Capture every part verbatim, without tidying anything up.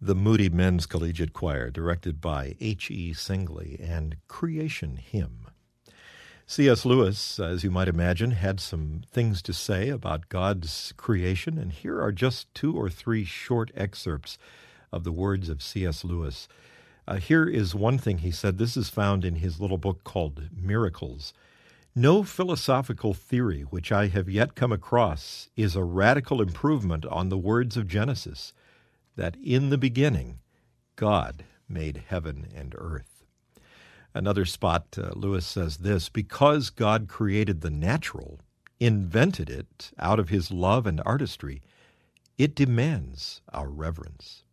The Moody Men's Collegiate Choir, directed by H E Singley, and Creation Hymn. C S. Lewis, as you might imagine, had some things to say about God's creation, and here are just two or three short excerpts of the words of C S. Lewis. Uh, here is one thing he said. This is found in his little book called Miracles. No philosophical theory which I have yet come across is a radical improvement on the words of Genesis, that in the beginning God made heaven and earth. Another spot, uh, Lewis says this: because God created the natural, invented it out of his love and artistry, it demands our reverence.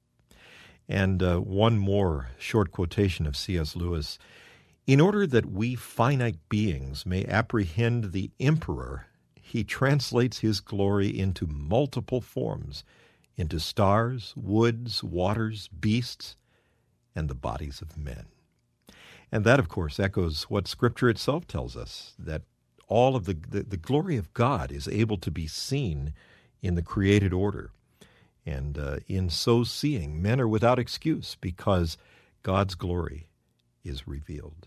And uh, one more short quotation of C S. Lewis: in order that we finite beings may apprehend the emperor, he translates his glory into multiple forms, into stars, woods, waters, beasts, and the bodies of men. And that, of course, echoes what Scripture itself tells us, that all of the, the, the glory of God is able to be seen in the created order. And uh, in so seeing, men are without excuse because God's glory is revealed.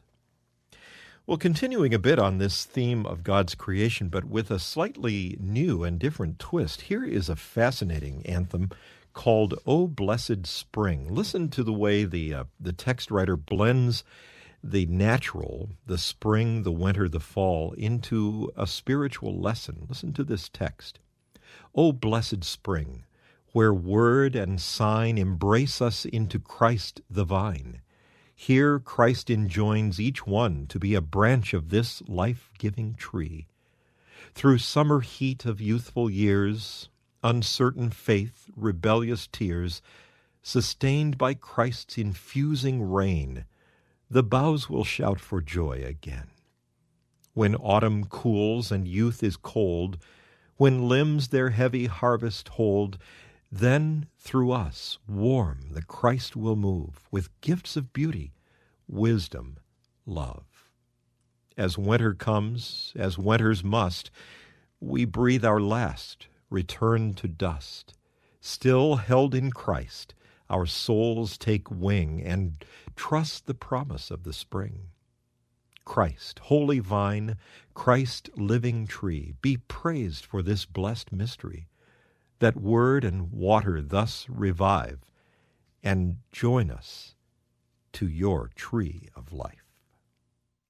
Well, continuing a bit on this theme of God's creation, but with a slightly new and different twist, here is a fascinating anthem called O Blessed Spring. Listen to the way the uh, the text writer blends the natural, the spring, the winter, the fall, into a spiritual lesson. Listen to this text. O blessed spring, where word and sign embrace us into Christ the vine. Here Christ enjoins each one to be a branch of this life-giving tree. Through summer heat of youthful years, uncertain faith, rebellious tears, sustained by Christ's infusing rain, the boughs will shout for joy again. When autumn cools and youth is cold, when limbs their heavy harvest hold, then through us, warm, the Christ will move with gifts of beauty, wisdom, love. As winter comes, as winters must, we breathe our last, return to dust. Still held in Christ, our souls take wing and trust the promise of the spring. Christ, holy vine, Christ, living tree, be praised for this blessed mystery, that word and water thus revive, and join us to your tree of life.